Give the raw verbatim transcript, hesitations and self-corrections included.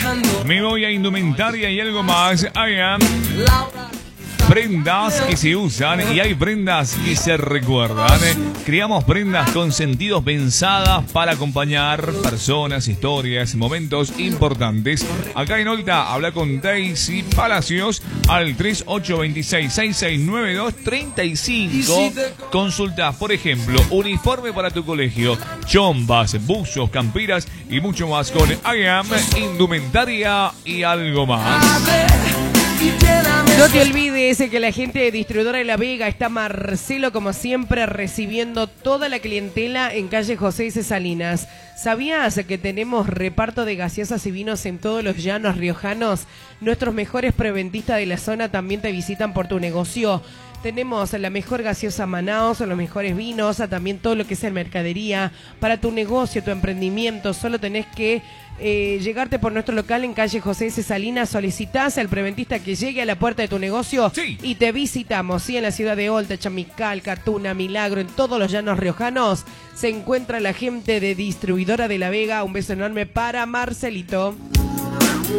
Me voy a indumentaria y algo más. I am. Prendas que se usan y hay prendas que se recuerdan. Creamos prendas con sentidos pensadas para acompañar personas, historias, momentos importantes. Acá en Olta, habla con Daisy Palacios al tres ocho dos seis, seis seis nueve dos tres cinco. Consulta, por ejemplo, uniforme para tu colegio, chombas, buzos, camperas y mucho más con I am, indumentaria y algo más. No te olvides que la gente de Distribuidora de La Vega está Marcelo, como siempre, recibiendo toda la clientela en calle José y Salinas. ¿Sabías que tenemos reparto de gaseosas y vinos en todos los llanos riojanos? Nuestros mejores preventistas de la zona también te visitan por tu negocio. Tenemos la mejor gaseosa Manaos, los mejores vinos, también todo lo que es en mercadería. Para tu negocio, tu emprendimiento, solo tenés que eh, llegarte por nuestro local en calle José S. Salinas. Solicitás al preventista que llegue a la puerta de tu negocio, sí, y te visitamos. Sí, en la ciudad de Olta, Chamical, Catuna, Milagro, en todos los llanos riojanos se encuentra la gente de Distribuidora de La Vega. Un beso enorme para Marcelito.